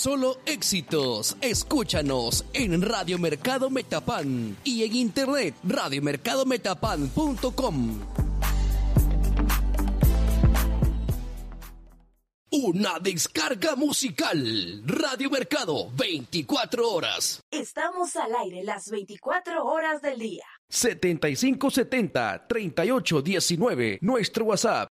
solo éxitos. Escúchanos en Radio Mercado Metapan y en internet radiomercadometapan.com. Una descarga musical. Radio Mercado, 24 horas. Estamos al aire las 24 horas del día. 7570-3819, nuestro WhatsApp.